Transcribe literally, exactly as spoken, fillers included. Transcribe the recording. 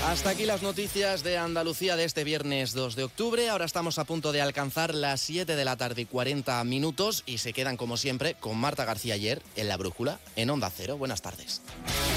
Hasta aquí las noticias de Andalucía de este viernes dos de octubre. Ahora estamos a punto de alcanzar las siete de la tarde y cuarenta minutos y se quedan como siempre con Marta García Ayer en La Brújula en Onda Cero. Buenas tardes.